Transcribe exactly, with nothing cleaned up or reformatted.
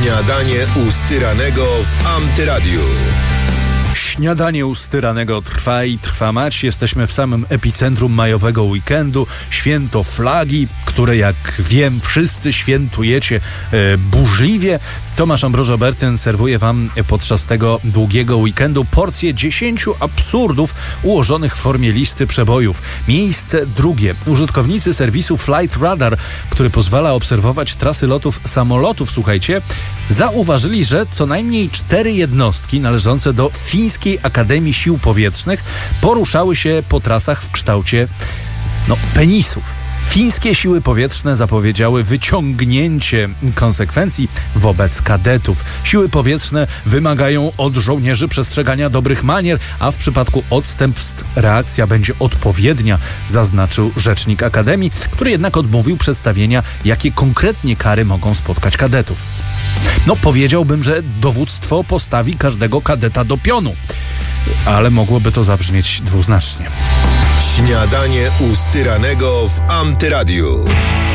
Śniadanie u Styranego w Antyradiu. Śniadanie u Styranego trwa i trwa mać. Jesteśmy w samym epicentrum majowego weekendu. Święto flagi, które jak wiem wszyscy świętujecie e, burzliwie. Tomasz Ambrożo-Bertyn serwuje wam podczas tego długiego weekendu porcję dziesięciu absurdów ułożonych w formie listy przebojów. Miejsce drugie. Użytkownicy serwisu Flight Radar, który pozwala obserwować trasy lotów samolotów, słuchajcie, zauważyli, że co najmniej cztery jednostki należące do Fińskiej Akademii Sił Powietrznych poruszały się po trasach w kształcie no, penisów. Fińskie siły powietrzne zapowiedziały wyciągnięcie konsekwencji wobec kadetów. Siły powietrzne wymagają od żołnierzy przestrzegania dobrych manier, a w przypadku odstępstw reakcja będzie odpowiednia, zaznaczył rzecznik Akademii, który jednak odmówił przedstawienia, jakie konkretnie kary mogą spotkać kadetów. No, powiedziałbym, że dowództwo postawi każdego kadeta do pionu, ale mogłoby to zabrzmieć dwuznacznie. Śniadanie u Styranego w Antyradiu.